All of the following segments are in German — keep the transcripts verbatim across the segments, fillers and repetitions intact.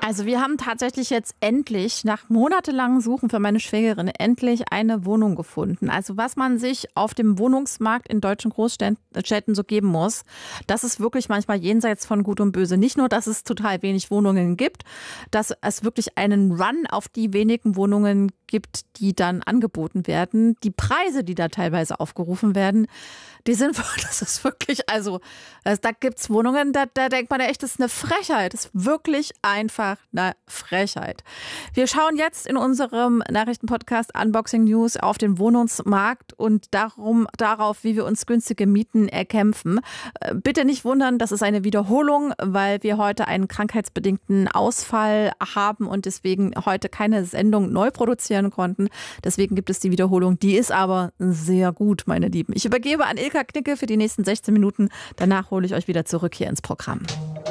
Also wir haben tatsächlich jetzt endlich, nach monatelangem Suchen für meine Schwägerin, endlich eine Wohnung gefunden. Also was man sich auf dem Wohnungsmarkt in deutschen Großstädten so geben muss, das ist wirklich manchmal jenseits von Gut und Böse. Nicht nur, dass es total wenig Wohnungen gibt, dass es wirklich einen Run auf die wenigen Wohnungen gibt, die dann angeboten werden. Die Preise, die da teilweise aufgerufen werden, die sind, das ist wirklich, also da gibt es Wohnungen, da, da denkt man echt, das ist eine Frechheit. Das ist wirklich einfach eine Frechheit. Wir schauen jetzt in unserem Nachrichtenpodcast Unboxing News auf den Wohnungsmarkt und darum, darauf, wie wir uns günstige Mieten erkämpfen. Bitte nicht wundern, das ist eine Wiederholung, weil wir heute einen krankheitsbedingten Ausfall haben und deswegen heute keine Sendung neu produzieren konnten. Deswegen gibt es die Wiederholung. Die ist aber sehr gut, meine Lieben. Ich übergebe an Ilka Knicke für die nächsten sechzehn Minuten. Danach hole ich euch wieder zurück hier ins Programm.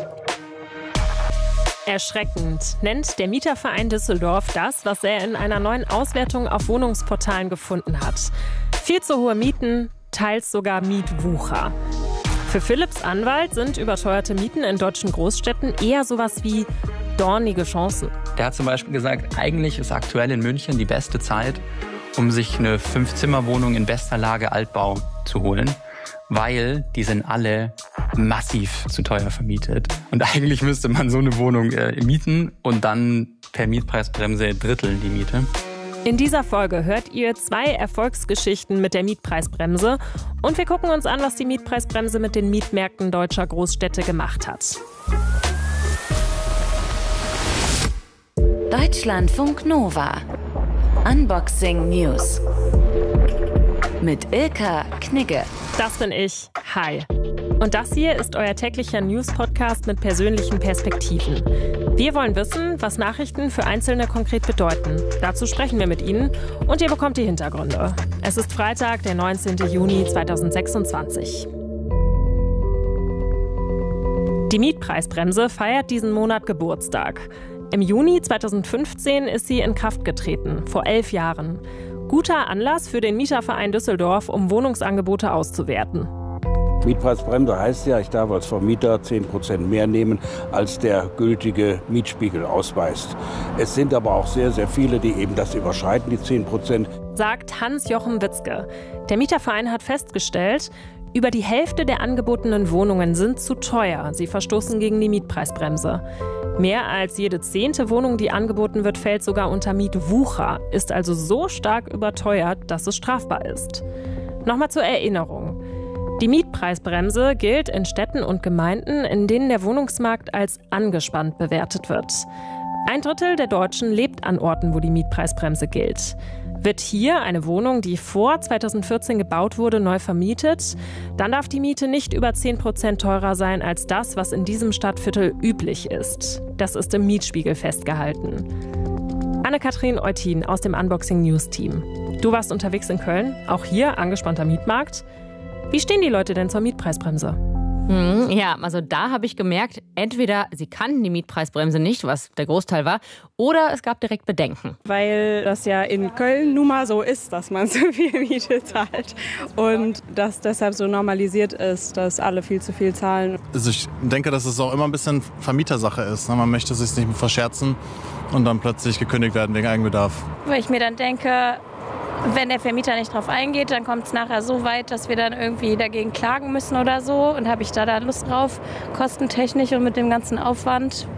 Erschreckend nennt der Mieterverein Düsseldorf das, was er in einer neuen Auswertung auf Wohnungsportalen gefunden hat. Viel zu hohe Mieten, teils sogar Mietwucher. Für Philipps Anwalt sind überteuerte Mieten in deutschen Großstädten eher sowas wie dornige Chancen. Der hat zum Beispiel gesagt, eigentlich ist aktuell in München die beste Zeit, um sich eine Fünf-Zimmer-Wohnung in bester Lage Altbau zu holen, weil die sind alle massiv zu teuer vermietet. Und eigentlich müsste man so eine Wohnung äh, mieten und dann per Mietpreisbremse dritteln die Miete. In dieser Folge hört ihr zwei Erfolgsgeschichten mit der Mietpreisbremse und wir gucken uns an, was die Mietpreisbremse mit den Mietmärkten deutscher Großstädte gemacht hat. Deutschlandfunk Nova. Unboxing News. Mit Ilka Knigge. Das bin ich. Hi. Und das hier ist euer täglicher News-Podcast mit persönlichen Perspektiven. Wir wollen wissen, was Nachrichten für Einzelne konkret bedeuten. Dazu sprechen wir mit Ihnen und ihr bekommt die Hintergründe. Es ist Freitag, der neunzehnten Juni zweitausendsechsundzwanzig. Die Mietpreisbremse feiert diesen Monat Geburtstag. Im Juni zweitausendfünfzehn ist sie in Kraft getreten, vor elf Jahren. Guter Anlass für den Mieterverein Düsseldorf, um Wohnungsangebote auszuwerten. Mietpreisbremse heißt ja, ich darf als Vermieter zehn Prozent mehr nehmen, als der gültige Mietspiegel ausweist. Es sind aber auch sehr, sehr viele, die eben das überschreiten, die zehn Prozent. Sagt Hans-Jochen Witzke. Der Mieterverein hat festgestellt, über die Hälfte der angebotenen Wohnungen sind zu teuer. Sie verstoßen gegen die Mietpreisbremse. Mehr als jede zehnte Wohnung, die angeboten wird, fällt sogar unter Mietwucher, ist also so stark überteuert, dass es strafbar ist. Nochmal zur Erinnerung. Die Mietpreisbremse gilt in Städten und Gemeinden, in denen der Wohnungsmarkt als angespannt bewertet wird. Ein Drittel der Deutschen lebt an Orten, wo die Mietpreisbremse gilt. Wird hier eine Wohnung, die vor zweitausendvierzehn gebaut wurde, neu vermietet, dann darf die Miete nicht über zehn Prozent teurer sein als das, was in diesem Stadtviertel üblich ist. Das ist im Mietspiegel festgehalten. Anne-Kathrin Eutin aus dem Unboxing News Team. Du warst unterwegs in Köln, auch hier angespannter Mietmarkt. Wie stehen die Leute denn zur Mietpreisbremse? Hm, ja, also da habe ich gemerkt, entweder sie kannten die Mietpreisbremse nicht, was der Großteil war, oder es gab direkt Bedenken. Weil das ja in Köln nun mal so ist, dass man so viel Miete zahlt und das deshalb so normalisiert ist, dass alle viel zu viel zahlen. Also ich denke, dass es auch immer ein bisschen Vermietersache ist. Man möchte es sich nicht verscherzen und dann plötzlich gekündigt werden wegen Eigenbedarf. Weil ich mir dann denke, wenn der Vermieter nicht drauf eingeht, dann kommt es nachher so weit, dass wir dann irgendwie dagegen klagen müssen oder so. Und habe ich da da Lust drauf, kostentechnisch und mit dem ganzen Aufwand?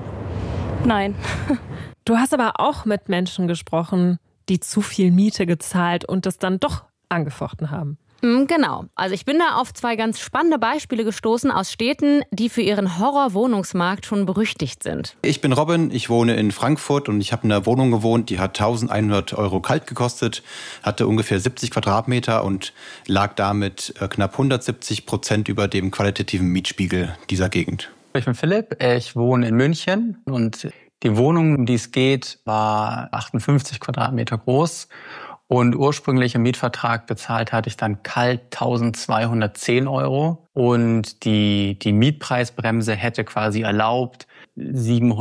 Nein. Du hast aber auch mit Menschen gesprochen, die zu viel Miete gezahlt und das dann doch angefochten haben. Genau. Also ich bin da auf zwei ganz spannende Beispiele gestoßen aus Städten, die für ihren Horror-Wohnungsmarkt schon berüchtigt sind. Ich bin Robin, ich wohne in Frankfurt und ich habe in einer Wohnung gewohnt, die hat eintausendeinhundert Euro kalt gekostet, hatte ungefähr siebzig Quadratmeter und lag damit knapp hundertsiebzig Prozent über dem qualitativen Mietspiegel dieser Gegend. Ich bin Philipp, ich wohne in München und die Wohnung, um die es geht, war achtundfünfzig Quadratmeter groß. Und ursprünglich im Mietvertrag bezahlt hatte ich dann kalt eintausendzweihundertzehn Euro. Und die, die Mietpreisbremse hätte quasi erlaubt,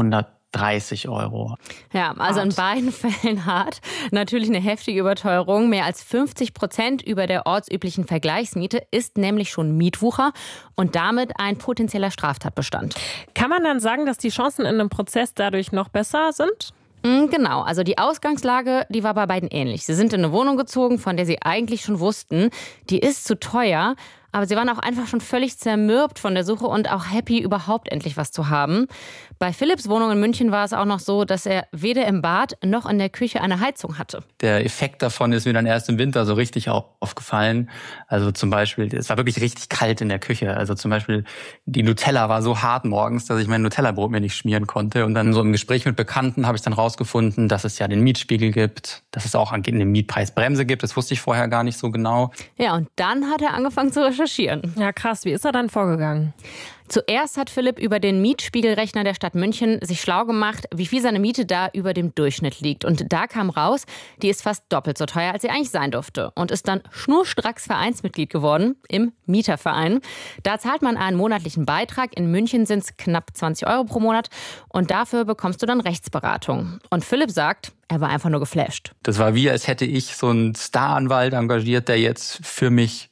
dreißig Euro. Ja, also hart. in beiden Fällen hart. Natürlich eine heftige Überteuerung. Mehr als fünfzig Prozent über der ortsüblichen Vergleichsmiete ist nämlich schon Mietwucher und damit ein potenzieller Straftatbestand. Kann man dann sagen, dass die Chancen in einem Prozess dadurch noch besser sind? Genau, also die Ausgangslage, die war bei beiden ähnlich. Sie sind in eine Wohnung gezogen, von der sie eigentlich schon wussten, die ist zu teuer. Aber sie waren auch einfach schon völlig zermürbt von der Suche und auch happy, überhaupt endlich was zu haben. Bei Philipps Wohnung in München war es auch noch so, dass er weder im Bad noch in der Küche eine Heizung hatte. Der Effekt davon ist mir dann erst im Winter so richtig aufgefallen. Also zum Beispiel, es war wirklich richtig kalt in der Küche. Also zum Beispiel, die Nutella war so hart morgens, dass ich mein Nutella-Brot mir nicht schmieren konnte. Und dann so im Gespräch mit Bekannten habe ich dann rausgefunden, dass es ja den Mietspiegel gibt, dass es auch eine Mietpreisbremse gibt. Das wusste ich vorher gar nicht so genau. Ja, und dann hat er angefangen zu recherchieren. Ja, krass. Wie ist er dann vorgegangen? Zuerst hat Philipp über den Mietspiegelrechner der Stadt München sich schlau gemacht, wie viel seine Miete da über dem Durchschnitt liegt. Und da kam raus, die ist fast doppelt so teuer, als sie eigentlich sein durfte. Und ist dann schnurstracks Vereinsmitglied geworden im Mieterverein. Da zahlt man einen monatlichen Beitrag. In München sind es knapp zwanzig Euro pro Monat. Und dafür bekommst du dann Rechtsberatung. Und Philipp sagt, er war einfach nur geflasht. Das war wie, als hätte ich so einen Staranwalt engagiert, der jetzt für mich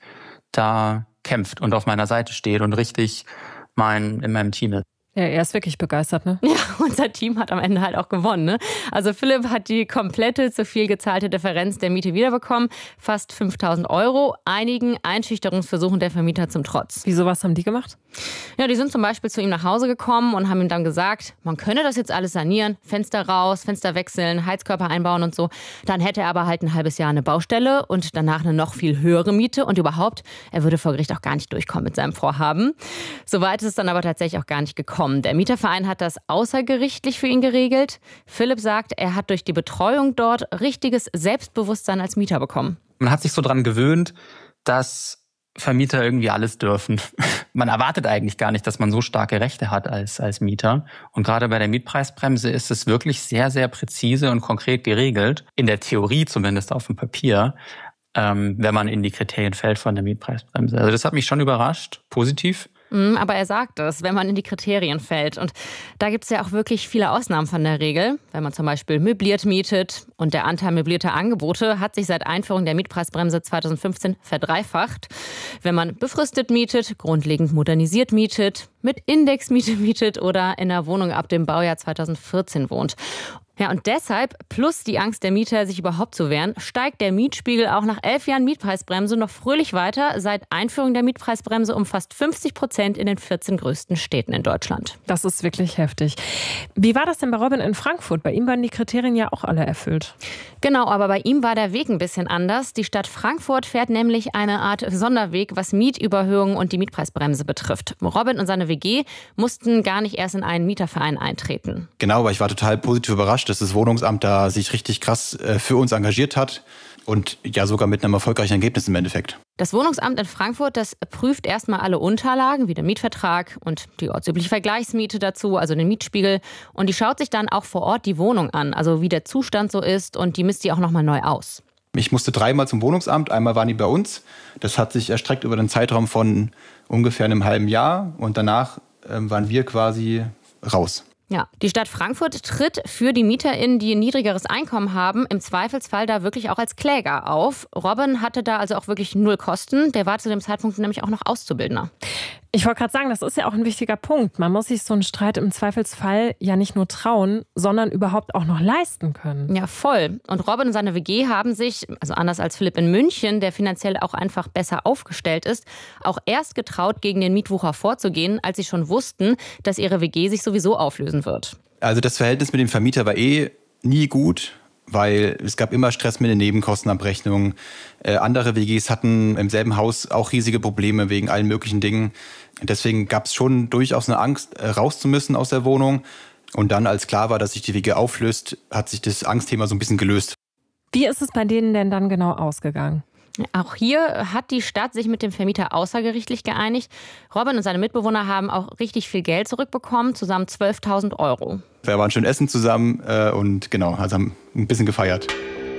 da kämpft und auf meiner Seite steht und richtig mein, in meinem Team ist. Ja, er ist wirklich begeistert, ne? Ja, unser Team hat am Ende halt auch gewonnen, ne? Also Philipp hat die komplette zu viel gezahlte Differenz der Miete wiederbekommen, fast fünftausend Euro, einigen Einschüchterungsversuchen der Vermieter zum Trotz. Wieso, was haben die gemacht? Ja, die sind zum Beispiel zu ihm nach Hause gekommen und haben ihm dann gesagt, man könne das jetzt alles sanieren, Fenster raus, Fenster wechseln, Heizkörper einbauen und so. Dann hätte er aber halt ein halbes Jahr eine Baustelle und danach eine noch viel höhere Miete und überhaupt, er würde vor Gericht auch gar nicht durchkommen mit seinem Vorhaben. Soweit ist es dann aber tatsächlich auch gar nicht gekommen. Der Mieterverein hat das außergerichtlich für ihn geregelt. Philipp sagt, er hat durch die Betreuung dort richtiges Selbstbewusstsein als Mieter bekommen. Man hat sich so dran gewöhnt, dass Vermieter irgendwie alles dürfen. Man erwartet eigentlich gar nicht, dass man so starke Rechte hat als, als Mieter. Und gerade bei der Mietpreisbremse ist es wirklich sehr, sehr präzise und konkret geregelt. In der Theorie zumindest auf dem Papier, ähm, wenn man in die Kriterien fällt von der Mietpreisbremse. Also das hat mich schon überrascht, positiv. Aber er sagt es, wenn man in die Kriterien fällt. Und da gibt es ja auch wirklich viele Ausnahmen von der Regel. Wenn man zum Beispiel möbliert mietet und der Anteil möblierter Angebote hat sich seit Einführung der Mietpreisbremse zweitausendfünfzehn verdreifacht. Wenn man befristet mietet, grundlegend modernisiert mietet, mit Indexmiete mietet oder in einer Wohnung ab dem Baujahr zweitausendvierzehn wohnt. Ja, und deshalb, plus die Angst der Mieter, sich überhaupt zu wehren, steigt der Mietspiegel auch nach elf Jahren Mietpreisbremse noch fröhlich weiter. Seit Einführung der Mietpreisbremse um fast fünfzig Prozent in den vierzehn größten Städten in Deutschland. Das ist wirklich heftig. Wie war das denn bei Robin in Frankfurt? Bei ihm waren die Kriterien ja auch alle erfüllt. Genau, aber bei ihm war der Weg ein bisschen anders. Die Stadt Frankfurt fährt nämlich eine Art Sonderweg, was Mietüberhöhungen und die Mietpreisbremse betrifft. Robin und seine W G mussten gar nicht erst in einen Mieterverein eintreten. Genau, aber ich war total positiv überrascht, dass das Wohnungsamt da sich richtig krass für uns engagiert hat und ja sogar mit einem erfolgreichen Ergebnis im Endeffekt. Das Wohnungsamt in Frankfurt, das prüft erstmal alle Unterlagen, wie der Mietvertrag und die ortsübliche Vergleichsmiete dazu, also den Mietspiegel. Und die schaut sich dann auch vor Ort die Wohnung an, also wie der Zustand so ist, und die misst die auch nochmal neu aus. Ich musste dreimal zum Wohnungsamt, einmal waren die bei uns. Das hat sich erstreckt über den Zeitraum von ungefähr einem halben Jahr und danach äh, waren wir quasi raus. Ja, die Stadt Frankfurt tritt für die MieterInnen, die ein niedrigeres Einkommen haben, im Zweifelsfall da wirklich auch als Kläger auf. Robin hatte da also auch wirklich null Kosten. Der war zu dem Zeitpunkt nämlich auch noch Auszubildender. Ich wollte gerade sagen, das ist ja auch ein wichtiger Punkt. Man muss sich so einen Streit im Zweifelsfall ja nicht nur trauen, sondern überhaupt auch noch leisten können. Ja, voll. Und Robin und seine W G haben sich, also anders als Philipp in München, der finanziell auch einfach besser aufgestellt ist, auch erst getraut, gegen den Mietwucher vorzugehen, als sie schon wussten, dass ihre W G sich sowieso auflösen wird. Also das Verhältnis mit dem Vermieter war eh nie gut, weil es gab immer Stress mit den Nebenkostenabrechnungen. Äh, andere W Gs hatten im selben Haus auch riesige Probleme wegen allen möglichen Dingen. Deswegen gab es schon durchaus eine Angst, äh, raus zu müssen aus der Wohnung. Und dann, als klar war, dass sich die W G auflöst, hat sich das Angstthema so ein bisschen gelöst. Wie ist es bei denen denn dann genau ausgegangen? Auch hier hat die Stadt sich mit dem Vermieter außergerichtlich geeinigt. Robin und seine Mitbewohner haben auch richtig viel Geld zurückbekommen, zusammen zwölftausend Euro. Wir waren schön essen zusammen äh, und genau, also haben ein bisschen gefeiert.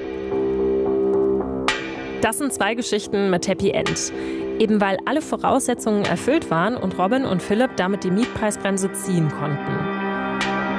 Das sind zwei Geschichten mit Happy End. Eben weil alle Voraussetzungen erfüllt waren und Robin und Philipp damit die Mietpreisbremse ziehen konnten.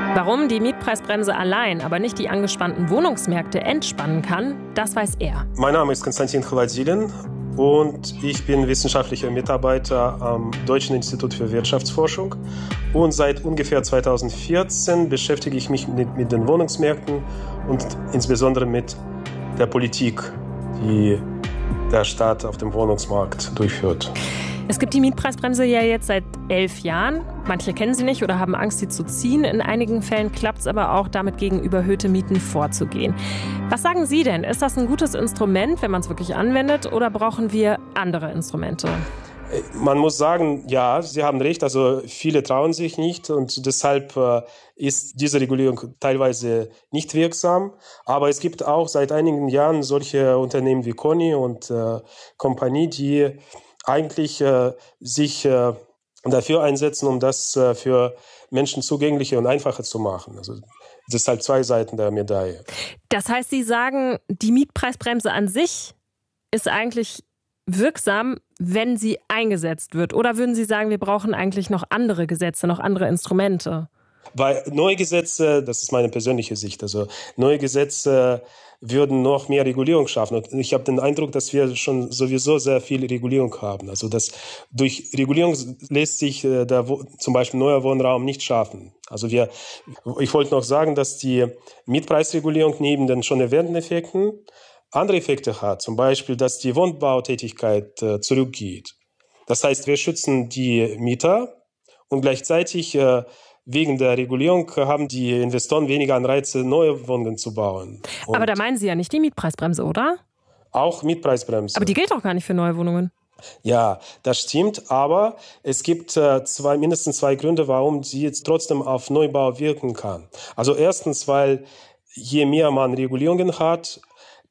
Warum die Mietpreisbremse allein, aber nicht die angespannten Wohnungsmärkte entspannen kann, das weiß er. Mein Name ist Konstantin Khavatzilin und ich bin wissenschaftlicher Mitarbeiter am Deutschen Institut für Wirtschaftsforschung. Und seit ungefähr zweitausendvierzehn beschäftige ich mich mit, mit den Wohnungsmärkten und insbesondere mit der Politik, die der Staat auf dem Wohnungsmarkt durchführt. Es gibt die Mietpreisbremse ja jetzt seit elf Jahren. Manche kennen sie nicht oder haben Angst, sie zu ziehen. In einigen Fällen klappt es aber auch, damit gegen überhöhte Mieten vorzugehen. Was sagen Sie denn? Ist das ein gutes Instrument, wenn man es wirklich anwendet, oder brauchen wir andere Instrumente? Man muss sagen, ja, Sie haben recht, also viele trauen sich nicht und deshalb äh, ist diese Regulierung teilweise nicht wirksam. Aber es gibt auch seit einigen Jahren solche Unternehmen wie Kony und äh, Kompanie, die eigentlich äh, sich äh, dafür einsetzen, um das äh, für Menschen zugänglicher und einfacher zu machen. Also deshalb zwei Seiten der Medaille. Das heißt, Sie sagen, die Mietpreisbremse an sich ist eigentlich wirksam, wenn sie eingesetzt wird? Oder würden Sie sagen, wir brauchen eigentlich noch andere Gesetze, noch andere Instrumente? Bei neue Gesetze, das ist meine persönliche Sicht, also neue Gesetze würden noch mehr Regulierung schaffen. Und ich habe den Eindruck, dass wir schon sowieso sehr viel Regulierung haben. Also dass durch Regulierung lässt sich äh, der, zum Beispiel neuer Wohnraum nicht schaffen. Also wir, ich wollte noch sagen, dass die Mietpreisregulierung neben den schon erwähnten Effekten andere Effekte hat. Zum Beispiel, dass die Wohnbautätigkeit äh, zurückgeht. Das heißt, wir schützen die Mieter und gleichzeitig äh, wegen der Regulierung haben die Investoren weniger Anreize, neue Wohnungen zu bauen. Und aber da meinen Sie ja nicht die Mietpreisbremse, oder? Auch Mietpreisbremse. Aber die gilt auch gar nicht für neue Wohnungen. Ja, das stimmt, aber es gibt äh, zwei, mindestens zwei Gründe, warum sie jetzt trotzdem auf Neubau wirken kann. Also erstens, weil je mehr man Regulierungen hat,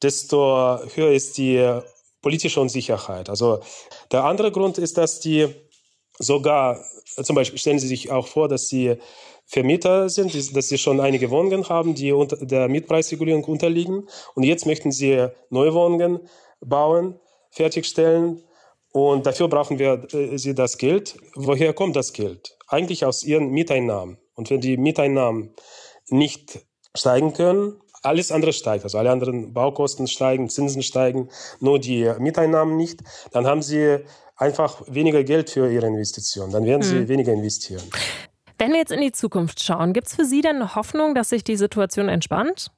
desto höher ist die politische Unsicherheit. Also der andere Grund ist, dass die sogar, zum Beispiel stellen Sie sich auch vor, dass Sie Vermieter sind, dass Sie schon einige Wohnungen haben, die unter der Mietpreisregulierung unterliegen. Und jetzt möchten Sie neue Wohnungen bauen, fertigstellen. Und dafür brauchen wir äh, Sie das Geld. Woher kommt das Geld? Eigentlich aus Ihren Mieteinnahmen. Und wenn die Mieteinnahmen nicht steigen können, alles andere steigt, also alle anderen Baukosten steigen, Zinsen steigen, nur die Mieteinnahmen nicht, dann haben Sie einfach weniger Geld für Ihre Investitionen, dann werden Sie hm. weniger investieren. Wenn wir jetzt in die Zukunft schauen, gibt es für Sie denn eine Hoffnung, dass sich die Situation entspannt?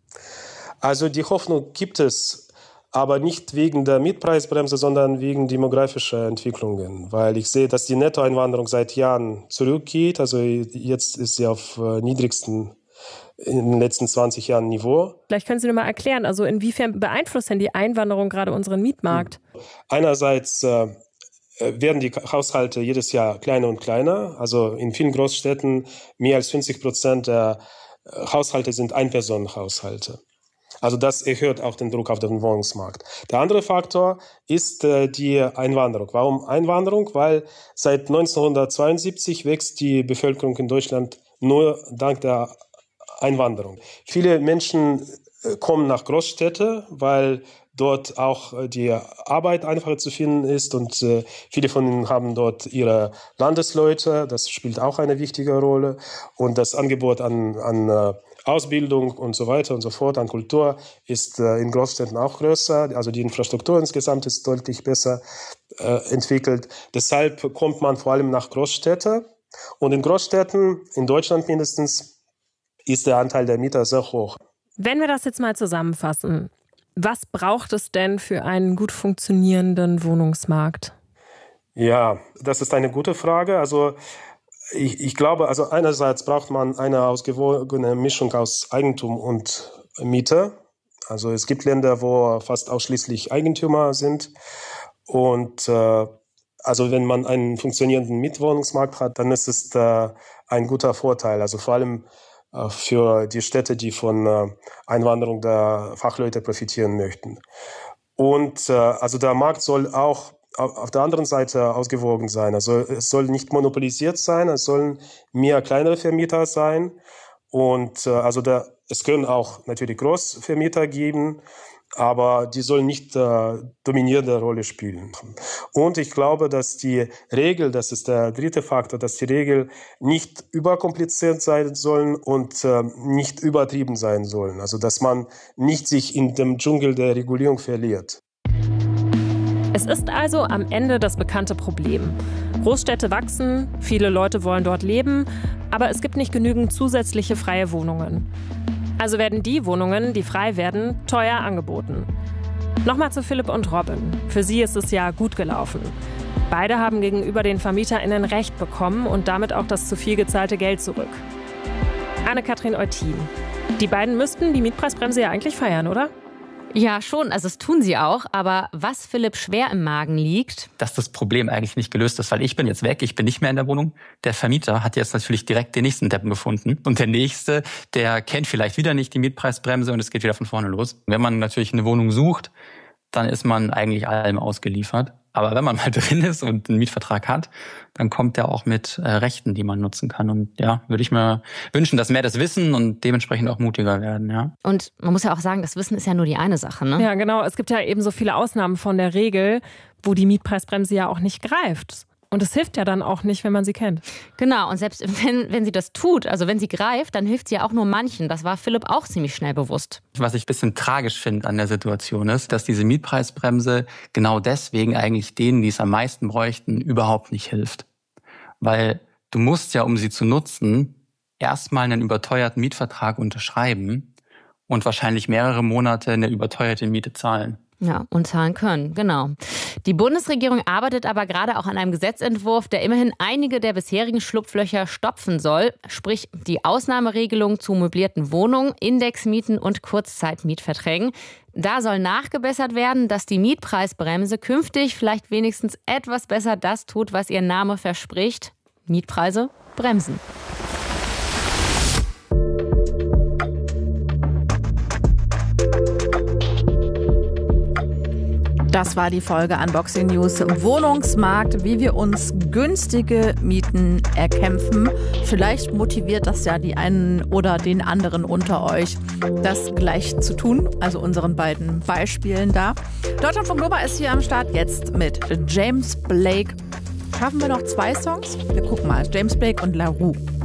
Also die Hoffnung gibt es, aber nicht wegen der Mietpreisbremse, sondern wegen demografischer Entwicklungen, weil ich sehe, dass die Nettoeinwanderung seit Jahren zurückgeht, also jetzt ist sie auf äh, niedrigsten in den letzten zwanzig Jahren Niveau. Vielleicht können Sie mir mal erklären, also inwiefern beeinflusst denn die Einwanderung gerade unseren Mietmarkt? Einerseits äh, werden die Haushalte jedes Jahr kleiner und kleiner. Also in vielen Großstädten mehr als fünfzig Prozent der Haushalte sind Einpersonenhaushalte. Also das erhöht auch den Druck auf den Wohnungsmarkt. Der andere Faktor ist äh, die Einwanderung. Warum Einwanderung? Weil seit neunzehnhundertzweiundsiebzig wächst die Bevölkerung in Deutschland nur dank der Einwanderung. Viele Menschen kommen nach Großstädte, weil dort auch die Arbeit einfacher zu finden ist und äh, viele von ihnen haben dort ihre Landesleute. Das spielt auch eine wichtige Rolle. Und das Angebot an, an äh, Ausbildung und so weiter und so fort, an Kultur ist äh, in Großstädten auch größer. Also die Infrastruktur insgesamt ist deutlich besser äh, entwickelt. Deshalb kommt man vor allem nach Großstädten. Und in Großstädten, in Deutschland mindestens, ist der Anteil der Mieter sehr hoch. Wenn wir das jetzt mal zusammenfassen, was braucht es denn für einen gut funktionierenden Wohnungsmarkt? Ja, das ist eine gute Frage. Also ich, ich glaube, also einerseits braucht man eine ausgewogene Mischung aus Eigentum und Miete. Also es gibt Länder, wo fast ausschließlich Eigentümer sind. Und äh, also wenn man einen funktionierenden Mietwohnungsmarkt hat, dann ist es äh, ein guter Vorteil. Also vor allem für die Städte, die von äh, Einwanderung der Fachleute profitieren möchten. Und äh, also der Markt soll auch auf der anderen Seite ausgewogen sein. Also es soll nicht monopolisiert sein, es sollen mehr kleinere Vermieter sein. Und äh, also da, es können auch natürlich Großvermieter geben, aber die sollen nicht äh, dominierende Rolle spielen. Und ich glaube, dass die Regel, das ist der dritte Faktor, dass die Regel nicht überkompliziert sein sollen und äh, nicht übertrieben sein sollen. Also dass man nicht sich in dem Dschungel der Regulierung verliert. Es ist also am Ende das bekannte Problem. Großstädte wachsen, viele Leute wollen dort leben, aber es gibt nicht genügend zusätzliche freie Wohnungen. Also werden die Wohnungen, die frei werden, teuer angeboten. Nochmal zu Philipp und Robin. Für sie ist es ja gut gelaufen. Beide haben gegenüber den VermieterInnen Recht bekommen und damit auch das zu viel gezahlte Geld zurück. Anne-Kathrin Eutin. Die beiden müssten die Mietpreisbremse ja eigentlich feiern, oder? Ja, schon. Also das tun sie auch. Aber was Philipp schwer im Magen liegt... Dass das Problem eigentlich nicht gelöst ist, weil ich bin jetzt weg, ich bin nicht mehr in der Wohnung. Der Vermieter hat jetzt natürlich direkt den nächsten Deppen gefunden. Und der Nächste, der kennt vielleicht wieder nicht die Mietpreisbremse und es geht wieder von vorne los. Wenn man natürlich eine Wohnung sucht, dann ist man eigentlich allem ausgeliefert. Aber wenn man mal drin ist und einen Mietvertrag hat, dann kommt der auch mit äh, Rechten, die man nutzen kann. Und ja, würde ich mir wünschen, dass mehr das wissen und dementsprechend auch mutiger werden. Ja. Und man muss ja auch sagen, das Wissen ist ja nur die eine Sache, ne? Ja, genau. Es gibt ja eben so viele Ausnahmen von der Regel, wo die Mietpreisbremse ja auch nicht greift. Und es hilft ja dann auch nicht, wenn man sie kennt. Genau, und selbst wenn, wenn sie das tut, also wenn sie greift, dann hilft sie ja auch nur manchen. Das war Philipp auch ziemlich schnell bewusst. Was ich ein bisschen tragisch finde an der Situation ist, dass diese Mietpreisbremse genau deswegen eigentlich denen, die es am meisten bräuchten, überhaupt nicht hilft. Weil du musst ja, um sie zu nutzen, erstmal einen überteuerten Mietvertrag unterschreiben und wahrscheinlich mehrere Monate eine überteuerte Miete zahlen. Ja, und zahlen können, genau. Die Bundesregierung arbeitet aber gerade auch an einem Gesetzentwurf, der immerhin einige der bisherigen Schlupflöcher stopfen soll. Sprich, die Ausnahmeregelung zu möblierten Wohnungen, Indexmieten und Kurzzeitmietverträgen. Da soll nachgebessert werden, dass die Mietpreisbremse künftig vielleicht wenigstens etwas besser das tut, was ihr Name verspricht. Mietpreise bremsen. Das war die Folge Unboxing News Wohnungsmarkt, wie wir uns günstige Mieten erkämpfen. Vielleicht motiviert das ja die einen oder den anderen unter euch, das gleich zu tun. Also unseren beiden Beispielen da. Deutschlandfunk Nova ist hier am Start jetzt mit James Blake. Schaffen wir noch zwei Songs? Wir gucken mal. James Blake und La Roux.